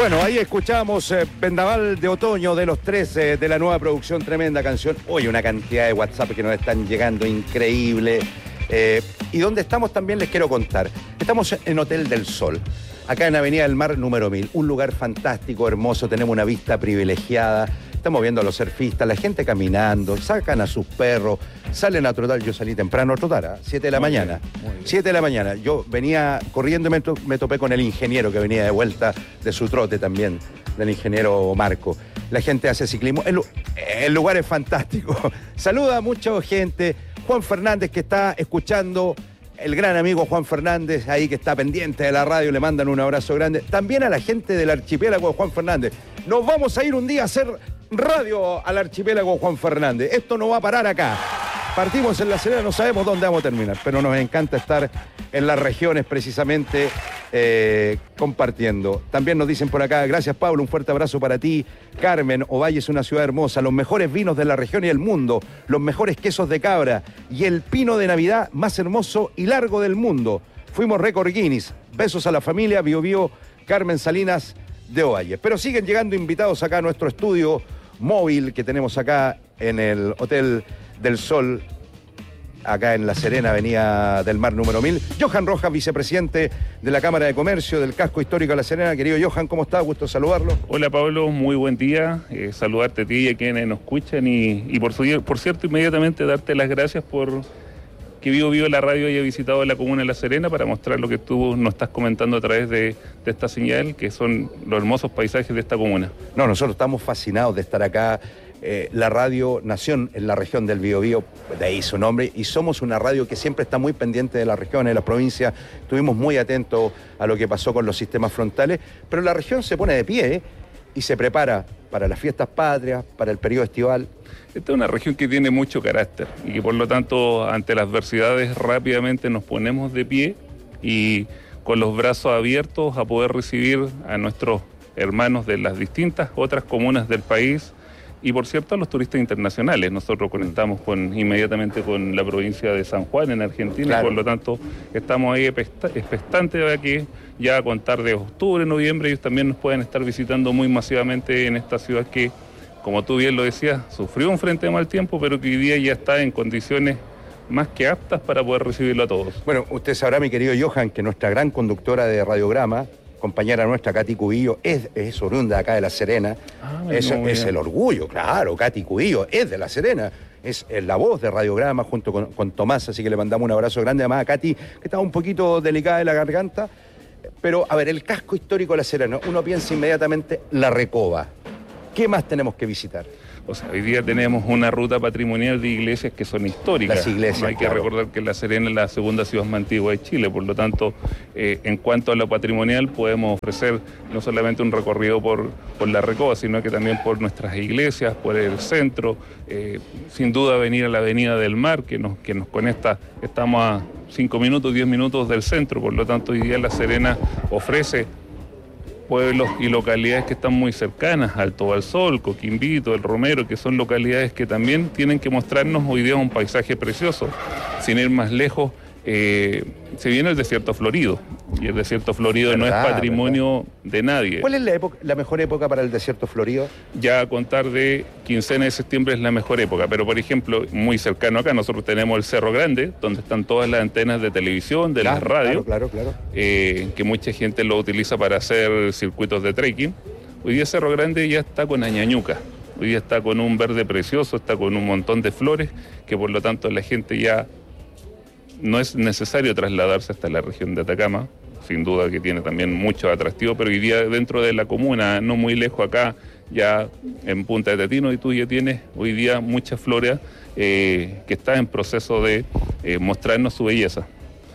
Bueno, ahí escuchamos Vendaval de Otoño de los 13 de la nueva producción, tremenda canción. Hoy una cantidad de WhatsApp que nos están llegando increíble. Y donde estamos también les quiero contar. Estamos en Hotel del Sol, acá en Avenida del Mar número 1000. Un lugar fantástico, hermoso, tenemos una vista privilegiada. Estamos viendo a los surfistas, la gente caminando, sacan a sus perros, salen a trotar. Yo salí temprano a trotar, a 7 de la mañana. 7 de la mañana. Yo venía corriendo y me topé con el ingeniero que venía de vuelta de su trote también, del ingeniero Marco. La gente hace ciclismo. El lugar es fantástico. Saluda a mucha gente. Juan Fernández, que está escuchando, el gran amigo Juan Fernández, ahí que está pendiente de la radio, le mandan un abrazo grande. También a la gente del archipiélago de Juan Fernández. Nos vamos a ir un día a hacer radio al archipiélago Juan Fernández. Esto no va a parar acá. Partimos en La Serena, no sabemos dónde vamos a terminar, pero nos encanta estar en las regiones precisamente compartiendo. También nos dicen por acá, gracias Pablo, un fuerte abrazo para ti. Carmen, Ovalle es una ciudad hermosa, los mejores vinos de la región y el mundo, los mejores quesos de cabra y el pino de Navidad más hermoso y largo del mundo. Fuimos récord Guinness. Besos a la familia, Bio Bio, Carmen Salinas de Ovalle. Pero siguen llegando invitados acá a nuestro estudio móvil que tenemos acá en el Hotel del Sol, acá en La Serena, Avenida del Mar número 1000. Johan Rojas, vicepresidente de la Cámara de Comercio del Casco Histórico de La Serena. Querido Johan, ¿cómo estás? Gusto saludarlo. Hola Pablo, muy buen día. Saludarte a ti y a quienes nos escuchan y por cierto, inmediatamente darte las gracias por que Bio la radio haya visitado la comuna de La Serena para mostrar lo que tú nos estás comentando a través de esta señal, que son los hermosos paisajes de esta comuna. No, nosotros estamos fascinados de estar acá. La radio nació en la región del Biobío, de ahí su nombre, y somos una radio que siempre está muy pendiente de las regiones, de las provincias. Estuvimos muy atentos a lo que pasó con los sistemas frontales, pero la región se pone de pie y se prepara para las fiestas patrias, para el periodo estival. Esta es una región que tiene mucho carácter y que por lo tanto ante las adversidades rápidamente nos ponemos de pie y con los brazos abiertos a poder recibir a nuestros hermanos de las distintas otras comunas del país y por cierto a los turistas internacionales. Nosotros conectamos inmediatamente con la provincia de San Juan en Argentina, claro. Y por lo tanto estamos ahí expectantes de que ya a contar de octubre, noviembre ellos también nos pueden estar visitando muy masivamente en esta ciudad que, como tú bien lo decías, sufrió un frente de mal tiempo, pero que hoy día ya está en condiciones más que aptas para poder recibirlo a todos. Bueno, usted sabrá, mi querido Johan, que nuestra gran conductora de radiograma, compañera nuestra, Katy Cubillo, es oriunda acá de La Serena. Es el orgullo, claro, Katy Cubillo es de La Serena. Es la voz de radiograma junto con Tomás, así que le mandamos un abrazo grande además a Katy, que estaba un poquito delicada de la garganta. Pero, a ver, el casco histórico de La Serena, uno piensa inmediatamente La Recoba. ¿Qué más tenemos que visitar? O sea, hoy día tenemos una ruta patrimonial de iglesias que son históricas. Las iglesias, hay que recordar que La Serena es la segunda ciudad más antigua de Chile, por lo tanto, en cuanto a lo patrimonial, podemos ofrecer no solamente un recorrido por la Recoba, sino que también por nuestras iglesias, por el centro, sin duda venir a la Avenida del Mar, que nos conecta, estamos a 5 minutos, 10 minutos del centro, por lo tanto, hoy día La Serena ofrece pueblos y localidades que están muy cercanas, Alto Balsol, Coquimbito, El Romero, que son localidades que también tienen que mostrarnos hoy día un paisaje precioso. Sin ir más lejos, se viene el desierto florido, y el desierto florido no es patrimonio de nadie. ¿Cuál es la mejor época para el desierto florido? Ya a contar de quincena de septiembre es la mejor época, pero por ejemplo, muy cercano acá, nosotros tenemos el Cerro Grande, donde están todas las antenas de televisión, de las radios, claro. Que mucha gente lo utiliza para hacer circuitos de trekking. Hoy día Cerro Grande ya está con añañuca, hoy día está con un verde precioso, está con un montón de flores, que por lo tanto la gente ya no es necesario trasladarse hasta la región de Atacama, sin duda que tiene también mucho atractivo, pero hoy día dentro de la comuna, no muy lejos acá, ya en Punta de Tetino, y tú ya tienes hoy día mucha flora que está en proceso de mostrarnos su belleza.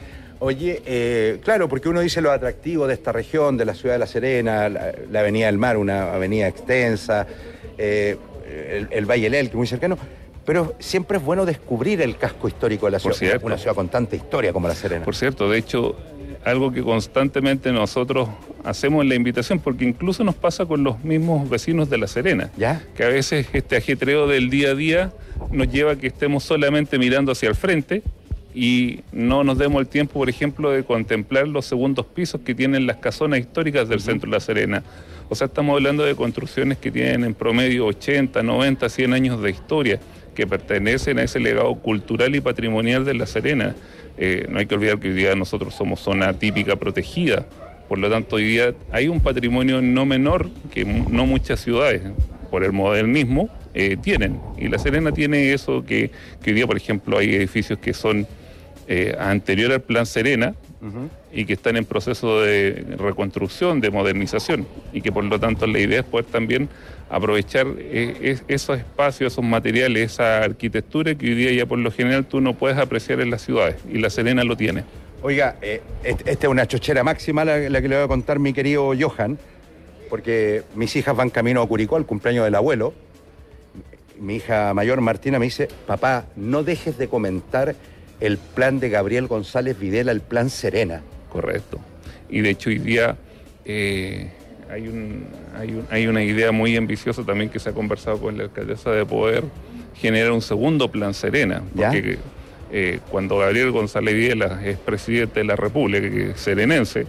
Oye, claro, porque uno dice lo atractivo de esta región, de la ciudad de La Serena, la Avenida del Mar, una avenida extensa, el Valle Lel, que es muy cercano. Pero siempre es bueno descubrir el casco histórico de la ciudad, una ciudad con tanta historia como La Serena. Por cierto, de hecho, algo que constantemente nosotros hacemos en la invitación, porque incluso nos pasa con los mismos vecinos de La Serena, ¿ya? Que a veces este ajetreo del día a día nos lleva a que estemos solamente mirando hacia el frente y no nos demos el tiempo, por ejemplo, de contemplar los segundos pisos que tienen las casonas históricas del centro de La Serena, O sea, estamos hablando de construcciones que tienen en promedio 80, 90, 100 años de historia, que pertenecen a ese legado cultural y patrimonial de La Serena. No hay que olvidar que hoy día nosotros somos zona típica protegida, por lo tanto hoy día hay un patrimonio no menor que no muchas ciudades, por el modernismo, tienen. Y La Serena tiene eso que hoy día, por ejemplo, hay edificios que son anterior al Plan Serena, y que están en proceso de reconstrucción, de modernización, y que por lo tanto la idea es poder también aprovechar esos espacios, esos materiales, esa arquitectura que hoy día ya por lo general tú no puedes apreciar en las ciudades, y La Serena lo tiene. Oiga, esta es una chochera máxima la que le voy a contar mi querido Johan, porque mis hijas van camino a Curicó al cumpleaños del abuelo. Mi hija mayor, Martina, me dice: papá, no dejes de comentar el plan de Gabriel González Videla, el plan Serena. Correcto. Y de hecho hoy día hay una idea muy ambiciosa también que se ha conversado con la alcaldesa de poder generar un segundo plan Serena. Porque cuando Gabriel González Videla es presidente de la República, que es serenense,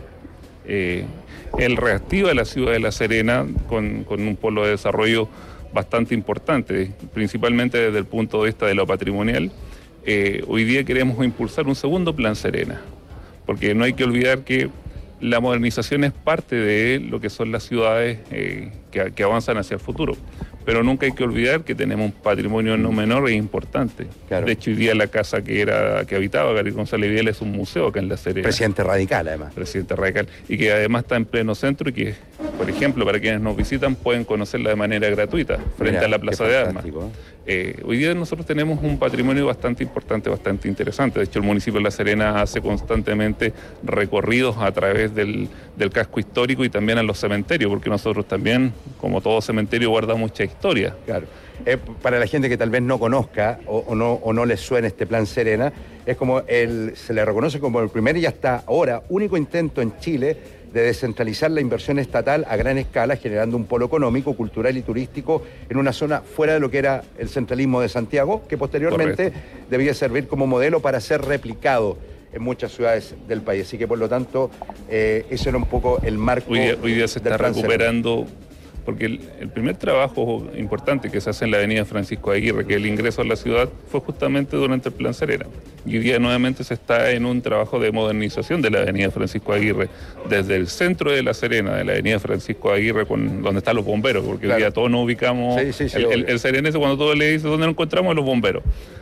él reactiva la ciudad de La Serena con un polo de desarrollo bastante importante, principalmente desde el punto de vista de lo patrimonial. Hoy día queremos impulsar un segundo plan Serena, porque no hay que olvidar que la modernización es parte de lo que son las ciudades que avanzan hacia el futuro. Pero nunca hay que olvidar que tenemos un patrimonio no menor e importante. Claro. De hecho, hoy día la casa que habitaba Gabriel González Videla es un museo acá en La Serena. Presidente radical, además. Presidente radical. Y que además está en pleno centro y que, por ejemplo, para quienes nos visitan pueden conocerla de manera gratuita frente a la Plaza de Armas. Hoy día nosotros tenemos un patrimonio bastante importante, bastante interesante. De hecho, el municipio de La Serena hace constantemente recorridos a través del casco histórico y también a los cementerios, porque nosotros también, como todo cementerio, guardamos mucha historia. Claro. Para la gente que tal vez no conozca o no le suene este plan Serena, es como se le reconoce como el primer y hasta ahora único intento en Chile de descentralizar la inversión estatal a gran escala, generando un polo económico, cultural y turístico en una zona fuera de lo que era el centralismo de Santiago, que posteriormente debía servir como modelo para ser replicado en muchas ciudades del país. Así que por lo tanto, eso era un poco el marco. Hoy día se está recuperando, porque el primer trabajo importante que se hace en la avenida Francisco de Aguirre, que es el ingreso a la ciudad, fue justamente durante el Plan Serena. Y hoy día nuevamente se está en un trabajo de modernización de la avenida Francisco de Aguirre, desde el centro de La Serena, de la avenida Francisco de Aguirre, donde están los bomberos, porque hoy día todos nos ubicamos, el serenense cuando todo le dice dónde nos encontramos, los bomberos,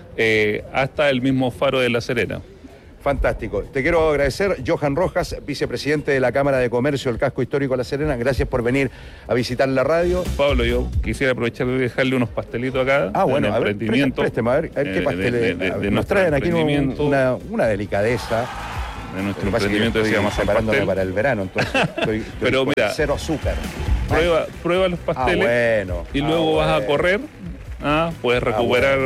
hasta el mismo faro de La Serena. Fantástico. Te quiero agradecer, Johan Rojas, vicepresidente de la Cámara de Comercio del Casco Histórico de La Serena. Gracias por venir a visitar la radio. Pablo, yo quisiera aprovechar de dejarle unos pastelitos acá. Bueno, a ver, présteme, a ver qué pasteles. Nos traen aquí una delicadeza. De nuestro emprendimiento que estoy preparándome para el verano, entonces estoy pero con mira, cero azúcar. Prueba los pasteles y luego vas a correr, puedes recuperar...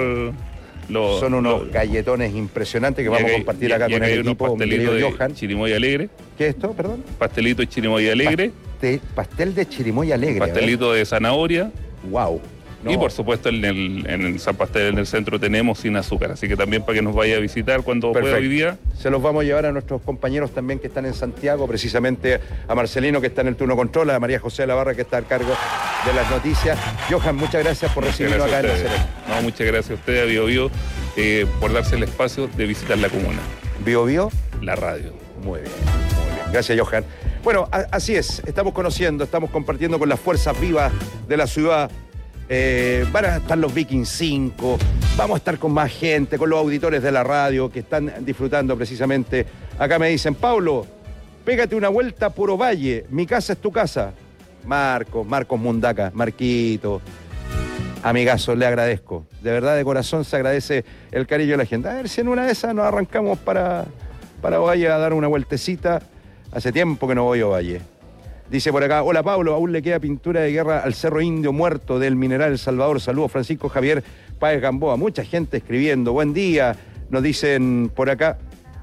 Son unos galletones impresionantes que vamos a compartir acá con el equipo, mi querido Johan. Chirimoya alegre. ¿Qué es esto, perdón? Pastelito de chirimoya alegre. Pastel de chirimoya alegre. Pastelito de zanahoria. Wow. Y por supuesto en el San Pastel en el centro tenemos sin azúcar, así que también para que nos vaya a visitar cuando pueda hoy día. Se los vamos a llevar a nuestros compañeros también que están en Santiago, precisamente a Marcelino que está en el turno control, a María José de la Barra que está al cargo de las noticias. Johan, muchas gracias por recibirnos acá en La Serena. Muchas gracias a usted, a BioBio, por darse el espacio de visitar la comuna. ¿BioBio? La radio. Muy bien. Gracias, Johan. Bueno, así es, estamos compartiendo con las fuerzas vivas de la ciudad. Van a estar los Vikings 5, vamos a estar con más gente, con los auditores de la radio que están disfrutando precisamente. Acá me dicen, Pablo, pégate una vuelta por Ovalle, mi casa es tu casa. Marcos Mundaca, Marquito, amigazo, le agradezco. De verdad, de corazón se agradece el cariño de la gente. A ver si en una de esas nos arrancamos para Ovalle a dar una vueltecita. Hace tiempo que no voy a Ovalle. Dice por acá, hola Pablo, aún le queda pintura de guerra al Cerro Indio muerto del Mineral El Salvador. Saludos, Francisco Javier Páez Gamboa. Mucha gente escribiendo. Buen día, nos dicen por acá.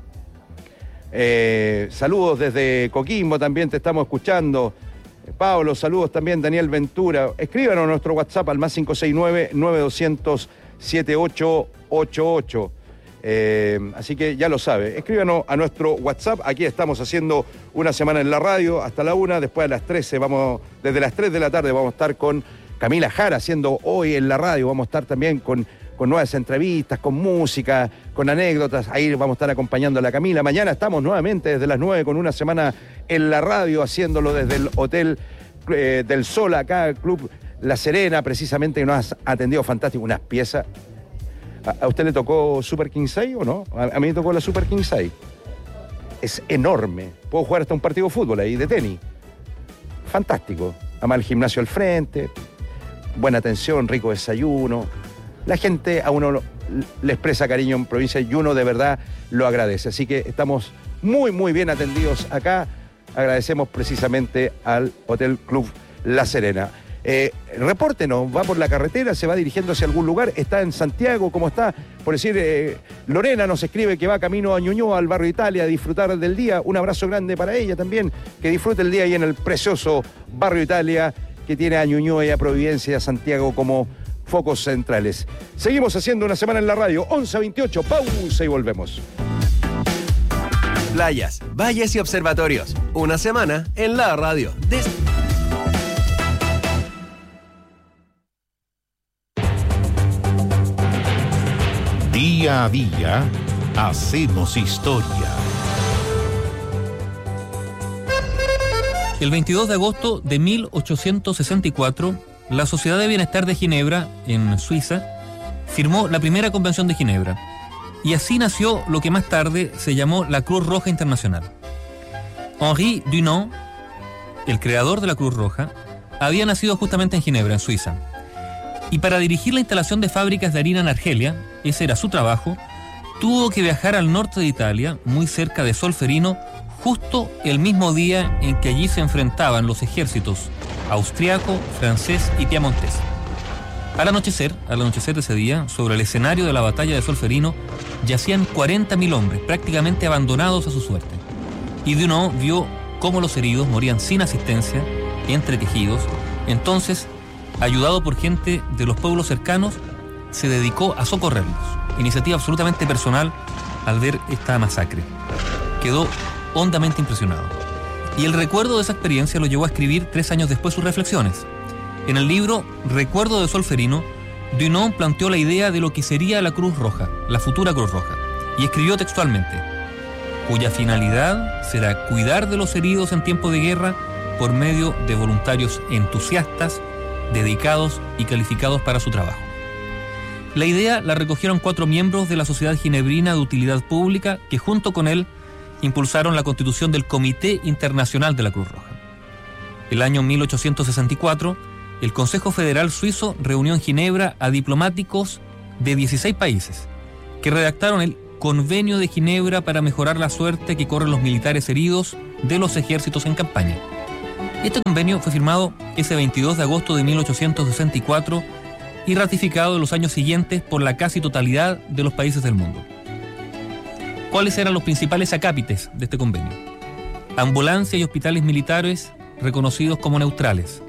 Saludos desde Coquimbo, también te estamos escuchando. Pablo, saludos también, Daniel Ventura. Escríbanos a nuestro WhatsApp al +569-9200-7888. Así que ya lo sabe, escríbanos a nuestro WhatsApp. Aquí estamos haciendo una semana en la radio hasta la 1, después a las 13 desde las 3 de la tarde vamos a estar con Camila Jara haciendo Hoy en la Radio. Vamos a estar también con nuevas entrevistas, con música, con anécdotas. Ahí vamos a estar acompañando a la Camila. Mañana estamos nuevamente desde las 9 con una semana en la radio, haciéndolo desde el Hotel del Sol, acá, Club La Serena, precisamente, que nos ha atendido fantástico. Unas piezas. ¿A usted le tocó Super King Size o no? A mí me tocó la Super King Size. Es enorme. Puedo jugar hasta un partido de fútbol ahí, de tenis. Fantástico. Además, el gimnasio al frente, buena atención, rico desayuno. La gente a uno le expresa cariño en provincia y uno de verdad lo agradece. Así que estamos muy, muy bien atendidos acá. Agradecemos precisamente al Hotel Club La Serena. Repórtenos, va por la carretera, se va dirigiendo hacia algún lugar, está en Santiago, ¿cómo está? Por decir, Lorena nos escribe que va camino a Ñuñoa, al barrio Italia, a disfrutar del día. Un abrazo grande para ella también, que disfrute el día ahí en el precioso barrio Italia, que tiene a Ñuñoa y a Providencia y a Santiago como focos centrales. Seguimos haciendo una semana en la radio, 11:28, pausa y volvemos. Playas, valles y observatorios. Una semana en la radio. Día a día, hacemos historia. El 22 de agosto de 1864, la Sociedad de Bienestar de Ginebra, en Suiza, firmó la primera Convención de Ginebra. Y así nació lo que más tarde se llamó la Cruz Roja Internacional. Henri Dunant, el creador de la Cruz Roja, había nacido justamente en Ginebra, en Suiza. Y para dirigir la instalación de fábricas de harina en Argelia, ese era su trabajo, tuvo que viajar al norte de Italia, muy cerca de Solferino, justo el mismo día en que allí se enfrentaban los ejércitos austriaco, francés y piamontés. Al anochecer de ese día, sobre el escenario de la batalla de Solferino, yacían 40.000 hombres, prácticamente abandonados a su suerte. Y Dunant vio cómo los heridos morían sin asistencia, entretejidos. Entonces, ayudado por gente de los pueblos cercanos, se dedicó a socorrerlos. Iniciativa absolutamente personal al ver esta masacre. Quedó hondamente impresionado. Y el recuerdo de esa experiencia lo llevó a escribir 3 años después sus reflexiones. En el libro Recuerdo de Solferino, Dunant planteó la idea de lo que sería la Cruz Roja, la futura Cruz Roja, y escribió textualmente: cuya finalidad será cuidar de los heridos en tiempo de guerra por medio de voluntarios entusiastas, dedicados y calificados para su trabajo. La idea la recogieron 4 miembros de la Sociedad Ginebrina de Utilidad Pública que junto con él impulsaron la constitución del Comité Internacional de la Cruz Roja. El año 1864, el Consejo Federal Suizo reunió en Ginebra a diplomáticos de 16 países que redactaron el Convenio de Ginebra para mejorar la suerte que corren los militares heridos de los ejércitos en campaña. Este convenio fue firmado ese 22 de agosto de 1864 y ratificado en los años siguientes por la casi totalidad de los países del mundo. ¿Cuáles eran los principales acápites de este convenio? Ambulancia y hospitales militares reconocidos como neutrales.